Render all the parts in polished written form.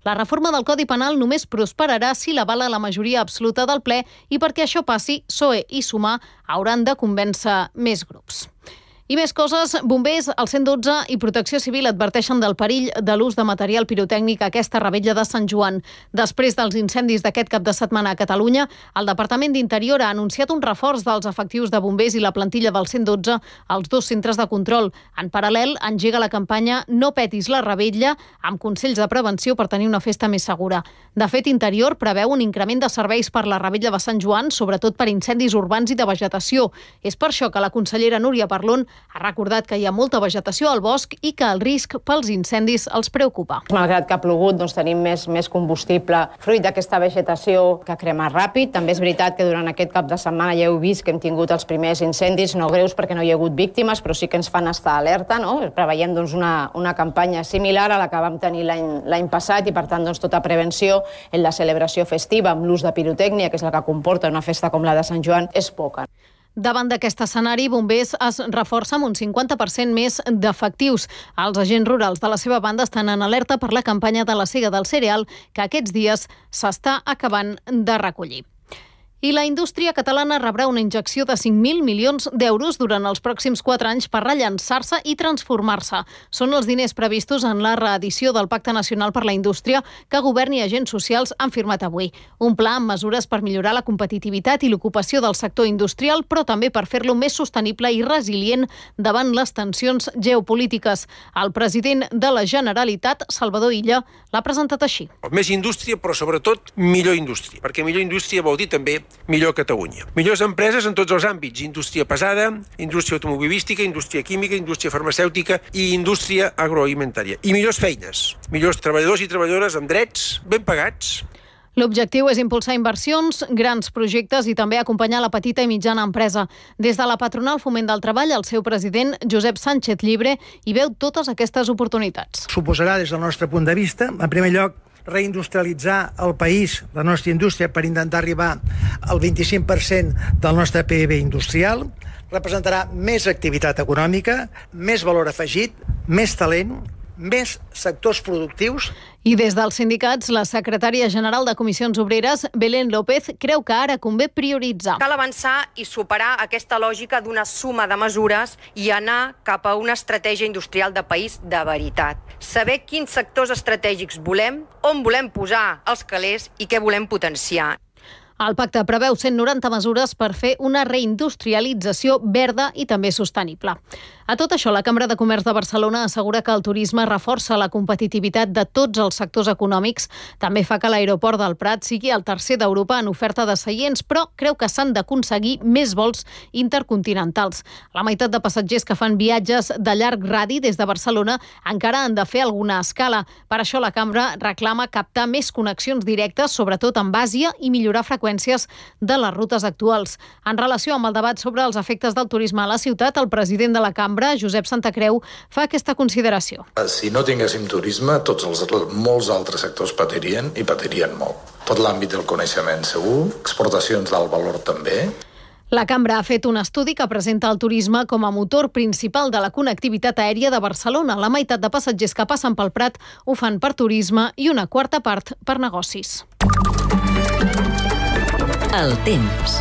La reforma del Codi Penal només prosperarà si l'avala la majoria absoluta del ple i perquè això passi, PSOE i Sumar hauran de convèncer més grups. I més coses, bombers, el 112 i Protecció Civil adverteixen del perill de l'ús de material pirotècnic a aquesta revetlla de Sant Joan. Després dels incendis d'aquest cap de setmana a Catalunya, el Departament d'Interior ha anunciat un reforç dels efectius de bombers i la plantilla del 112 als 2 centres de control. En paral·lel, engega la campanya No petis la revetlla, amb consells de prevenció per tenir una festa més segura. De fet, Interior preveu un increment de serveis per la revetlla de Sant Joan, sobretot per incendis urbans i de vegetació. És per això que la consellera Núria Parlon ha recordat que hi ha molta vegetació al bosc i que el risc pels incendis els preocupa. Malgrat que ha plogut, tenim més combustible fruit d'aquesta vegetació que crema ràpid. També és veritat que durant aquest cap de setmana ja heu vist que hem tingut els primers incendis, no greus perquè no hi ha hagut víctimes, però sí que ens fan estar alerta. Preveiem una campanya similar a la que vam tenir l'any passat i, per tant, tota prevenció en la celebració festiva amb l'ús de pirotècnia, que és la que comporta una festa com la de Sant Joan, és poca. Davant d'aquest escenari, Bombers es reforça amb un 50% més d'efectius. Els agents rurals de la seva banda estan en alerta per la campanya de la sega del cereal que aquests dies s'està acabant de recollir. I la indústria catalana rebrà una injecció de 5.000 milions d'euros durant els pròxims 4 anys per rellançar-se i transformar-se. Són els diners previstos en la reedició del Pacte Nacional per la Indústria que govern i agents socials han firmat avui. Un pla amb mesures per millorar la competitivitat i l'ocupació del sector industrial, però també per fer-lo més sostenible i resilient davant les tensions geopolítiques. El president de la Generalitat, Salvador Illa, l'ha presentat així. Més indústria, però sobretot millor indústria, perquè millor indústria vol dir també millor Catalunya. Millors empreses en tots els àmbits, indústria pesada, indústria automobilística, indústria química, indústria farmacèutica i indústria agroalimentària. I millors feines, millors treballadors i treballadores amb drets ben pagats. L'objectiu és impulsar inversions, grans projectes i també acompanyar la petita i mitjana empresa. Des de la patronal Foment del Treball, el seu president, Josep Sánchez Llibre, hi veu totes aquestes oportunitats. Suposarà, des del nostre punt de vista, en primer lloc, reindustrialitzar el país, la nostra indústria, per intentar arribar al 25% del nostre PIB industrial. Representarà més activitat econòmica, més valor afegit, més talent, més sectors productius. I des dels sindicats, la secretària general de Comissions Obreres, Belén López, creu que ara convé prioritzar. Cal avançar i superar aquesta lògica d'una suma de mesures i anar cap a una estratègia industrial de país de veritat. Saber quins sectors estratègics volem, on volem posar els calés i què volem potenciar. El pacte preveu 190 mesures per fer una reindustrialització verda i també sostenible. A tot això, la Cambra de Comerç de Barcelona assegura que el turisme reforça la competitivitat de tots els sectors econòmics. També fa que l'aeroport del Prat sigui el tercer d'Europa en oferta de seients, però creu que s'han d'aconseguir més vols intercontinentals. La meitat de passatgers que fan viatges de llarg radi des de Barcelona encara han de fer alguna escala. Per això la Cambra reclama captar més connexions directes, sobretot amb Àsia, i millorar freqüències de les rutes actuals. En relació amb el debat sobre els efectes del turisme a la ciutat, el president de la Cambra, Josep Santacreu, fa aquesta consideració. Si no tinguéssim turisme, molts altres sectors patirien i patirien molt. Tot l'àmbit del coneixement segur, exportacions d'alt valor també. La Cambra ha fet un estudi que presenta el turisme com a motor principal de la connectivitat aèria de Barcelona. La meitat de passatgers que passen pel Prat ho fan per turisme i una quarta part per negocis. El temps.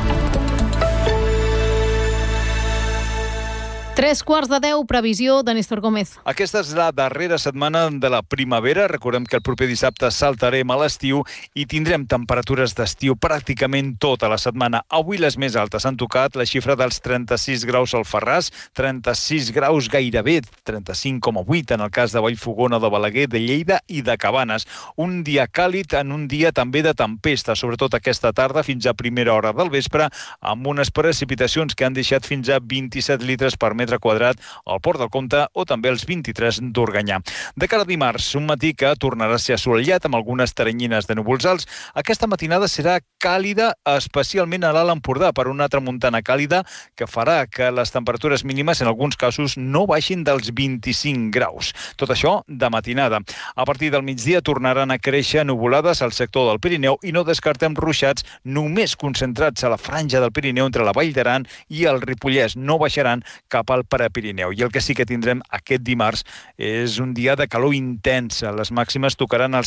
9:45, previsió de Néstor Gómez. Aquesta és la darrera setmana de la primavera. Recordem que el proper dissabte saltarem a l'estiu i tindrem temperatures d'estiu pràcticament tota la setmana. Avui les més altes han tocat la xifra dels 36 graus al Ferràs, 36 graus gairebé, 35,8 en el cas de Vallfogona, de Balaguer, de Lleida i de Cabanes. Un dia càlid en un dia també de tempesta, sobretot aquesta tarda fins a primera hora del vespre, amb unes precipitacions que han deixat fins a 27 litres per metre quadrat al Port del Comte o també els 23 d'Organyà. De cara a dimarts, un matí que tornarà a ser assolellat amb algunes teranyines de núvols alts. Aquesta matinada serà càlida, especialment a l'Alt Empordà, per una tramuntana càlida que farà que les temperatures mínimes en alguns casos no baixin dels 25 graus. Tot això de matinada. A partir del migdia tornaran a créixer nuvolades al sector del Pirineu i no descartem ruixats només concentrats a la franja del Pirineu entre la Vall d'Aran i el Ripollès. No baixaran cap al Prepirineu. I el que sí que tindrem aquest dimarts és un dia de calor intensa. Les màximes tocaran els